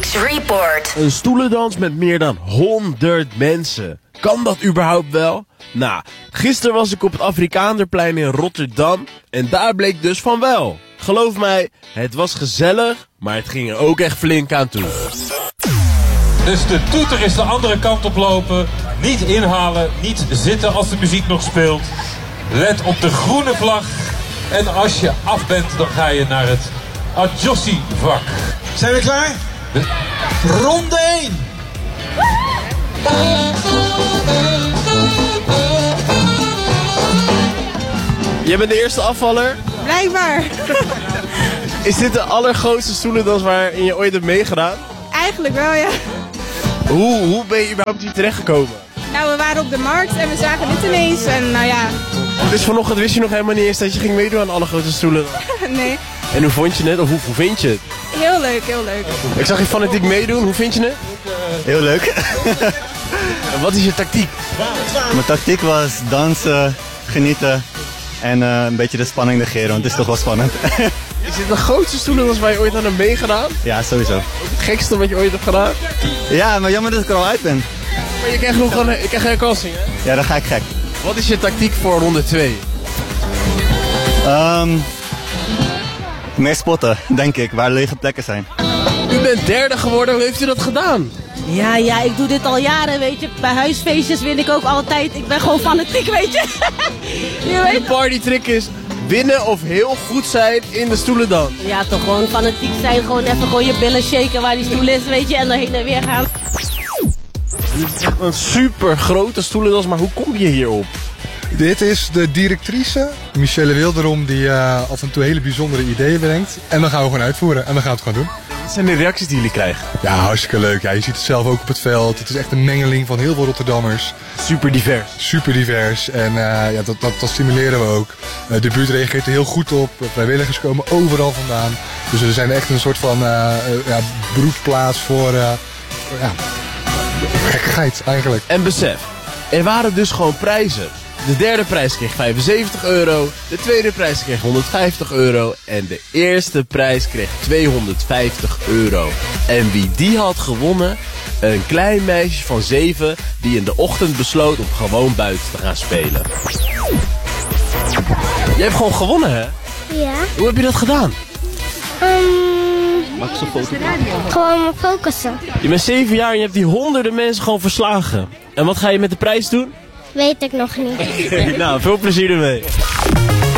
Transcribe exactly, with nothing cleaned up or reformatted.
Week's Report. Een stoelendans met meer dan honderd mensen. Kan dat überhaupt wel? Nou, gisteren was ik op het Afrikaanderplein in Rotterdam en daar bleek dus van wel. Geloof mij, het was gezellig, maar het ging er ook echt flink aan toe. Dus de toeter is de andere kant op lopen. Niet inhalen, niet zitten als de muziek nog speelt. Let op de groene vlag. En als je af bent, dan ga je naar het Adjossi-vak. Zijn we klaar? De... Ronde één. Jij bent de eerste afvaller? Blijkbaar. Is dit de allergrootste stoelendans waarin je ooit hebt meegedaan? Eigenlijk wel, ja. Hoe, hoe ben je überhaupt hier terechtgekomen? Nou, we waren op de markt en we zagen dit ineens en nou ja, Dus vanochtend wist je nog helemaal niet eens dat je ging meedoen aan de allergrootste stoelendans? nee. En hoe vond je het? Of hoe, hoe vind je het? Heel leuk, heel leuk. Ik zag je fanatiek meedoen, hoe vind je het? Heel leuk. En wat is je tactiek? Mijn tactiek was dansen, genieten en uh, een beetje de spanning negeren, want het is toch wel spannend. Is dit de grootste stoelendans waar je ooit aan hebt meegedaan? Ja, sowieso. Het gekste wat je ooit hebt gedaan? Ja, maar jammer dat ik er al uit ben. Maar je krijgt nog een, je krijgt geen kansing, hè? Ja, dan ga ik gek. Wat is je tactiek voor ronde twee? Um, meer spotten, denk ik, waar lege plekken zijn. U bent derde geworden, hoe heeft u dat gedaan? Ja, ja, ik doe dit al jaren, weet je. Bij huisfeestjes win ik ook altijd. Ik ben gewoon fanatiek, weet je. Je weet. De partytrick is winnen of heel goed zijn in de stoelendans. Ja, toch gewoon fanatiek zijn. Gewoon even gewoon je billen shaken waar die stoel is, weet je. En dan heen en weer gaan. Het is echt een super grote stoelendans, maar hoe kom je hierop? Dit is de directrice, Michelle Wilderom, die uh, af en toe hele bijzondere ideeën brengt. En dan gaan we gewoon uitvoeren en dan gaan we het gewoon doen. Wat zijn de reacties die jullie krijgen? Ja, hartstikke leuk. Ja, je ziet het zelf ook op het veld. Het is echt een mengeling van heel veel Rotterdammers. Super divers. Super divers. En uh, ja, dat, dat, dat stimuleren we ook. Uh, de buurt reageert er heel goed op. Vrijwilligers komen overal vandaan. Dus we zijn echt een soort van uh, uh, ja, broedplaats voor uh, ja, gekkigheid eigenlijk. En besef, er waren dus gewoon prijzen. De derde prijs kreeg vijfenzeventig euro, de tweede prijs kreeg honderdvijftig euro en de eerste prijs kreeg tweehonderdvijftig euro. En wie die had gewonnen? Een klein meisje van zeven die in de ochtend besloot om gewoon buiten te gaan spelen. Je hebt gewoon gewonnen, hè? Ja. Hoe heb je dat gedaan? Um, Mag ik zo'n foto? gewoon focussen. Je bent zeven jaar en je hebt die honderden mensen gewoon verslagen. En wat ga je met de prijs doen? Weet ik nog niet. Nou, veel plezier ermee.